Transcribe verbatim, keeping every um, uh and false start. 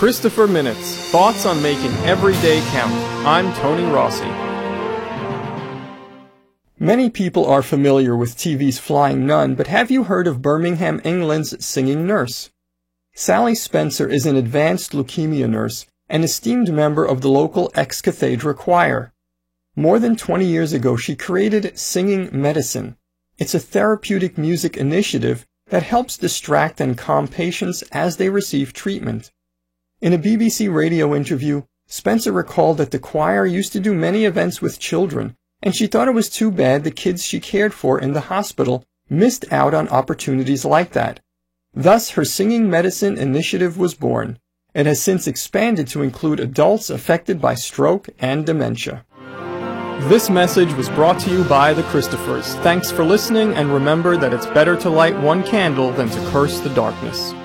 Christopher Minutes, thoughts on making every day count. I'm Tony Rossi. Many people are familiar with T V's Flying Nun, but have you heard of Birmingham, England's Singing Nurse? Sally Spencer is an advanced leukemia nurse, an esteemed member of the local ex-cathedra choir. More than twenty years ago, she created Singing Medicine. It's a therapeutic music initiative that helps distract and calm patients as they receive treatment. In a B B C radio interview, Spencer recalled that the choir used to do many events with children, and she thought it was too bad the kids she cared for in the hospital missed out on opportunities like that. Thus, her Singing Medicine initiative was born. It has since expanded to include adults affected by stroke and dementia. This message was brought to you by the Christophers. Thanks for listening, and remember that it's better to light one candle than to curse the darkness.